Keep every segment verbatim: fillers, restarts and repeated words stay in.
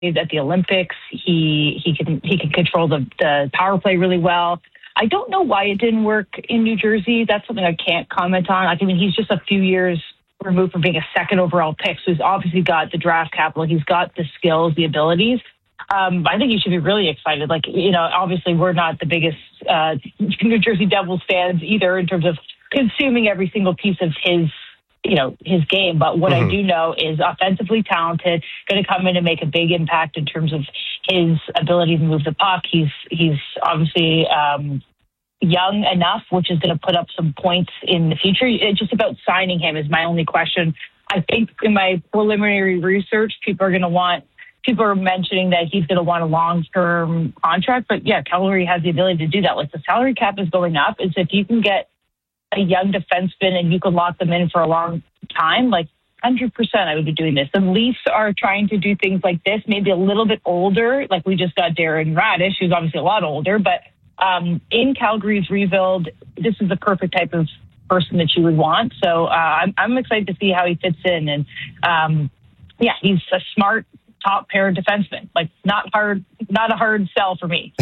at the Olympics. He he can he can control the, the power play really well. I don't know why it didn't work in New Jersey. That's something I can't comment on. I mean, he's just a few years removed from being a second overall pick, so he's obviously got the draft capital. He's got the skills, the abilities. Um, I think you should be really excited. Like, you know, obviously we're not the biggest uh, New Jersey Devils fans either in terms of consuming every single piece of his you know, his game. But what mm-hmm. I do know is offensively talented, going to come in and make a big impact in terms of his ability to move the puck. He's, he's obviously um, young enough, which is going to put up some points in the future. It's just about signing him is my only question. I think in my preliminary research, people are going to want, people are mentioning that he's going to want a long-term contract. But yeah, Calgary has the ability to do that. Like the salary cap is going up. Is if you can get a young defenseman and you could lock them in for a long time, like one hundred percent I would be doing this. The Leafs are trying to do things like this, maybe a little bit older. Like we just got Darren Radish, who's obviously a lot older, but um, in Calgary's rebuild, this is the perfect type of person that you would want. So uh, I'm, I'm excited to see how he fits in. And um, yeah, he's a smart, top pair defenseman. Like not hard, not a hard sell for me.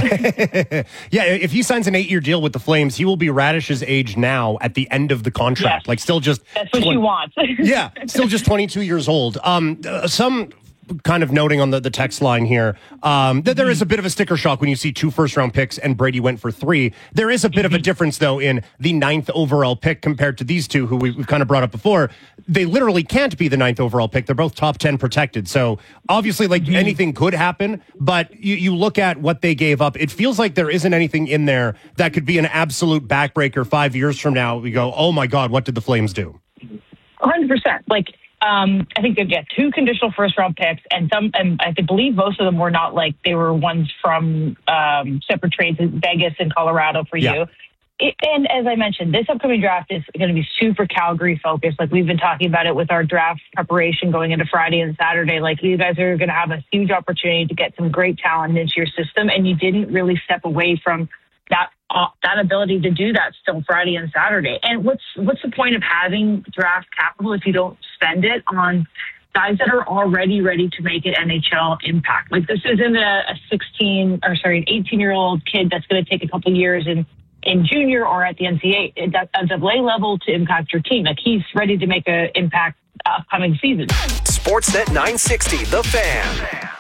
Yeah, if he signs an eight-year deal with the Flames, he will be Radish's age now at the end of the contract. Yes. Like still just that's what twenty you want. Yeah, still just twenty-two years old. Um, uh, some kind of noting on the, the text line here um, that there is a bit of a sticker shock when you see two first-round picks and Brady went for three. There is a bit of a difference, though, in the ninth overall pick compared to these two who we, we've kind of brought up before. They literally can't be the ninth overall pick. They're both top ten protected. So obviously, like mm-hmm. anything could happen, but you, you look at what they gave up. It feels like there isn't anything in there that could be an absolute backbreaker five years from now. We go, oh my God, what did the Flames do? one hundred percent. Like, Um, I think they'd get two conditional first round picks, and some, and I believe most of them were not like they were ones from um, separate trades in Vegas and Colorado for yeah. you. It, and as I mentioned, this upcoming draft is going to be super Calgary focused. Like we've been talking about it with our draft preparation going into Friday and Saturday. Like you guys are going to have a huge opportunity to get some great talent into your system, and you didn't really step away from that uh, that ability to do that still Friday and Saturday. And what's what's the point of having draft capital if you don't spend it on guys that are already ready to make an N H L impact? Like this isn't a, a sixteen or sorry, an eighteen year old kid that's going to take a couple years in, in junior or at the N C A A at N C double A level to impact your team. Like he's ready to make an impact upcoming season. Sportsnet nine sixty, The Fan.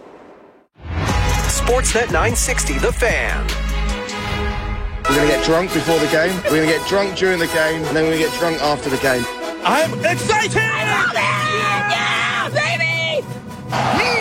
Sportsnet nine sixty, The Fan. We're going to get drunk before the game, we're going to get drunk during the game, and then we're going to get drunk after the game. I'm excited! I love it! Yeah, baby!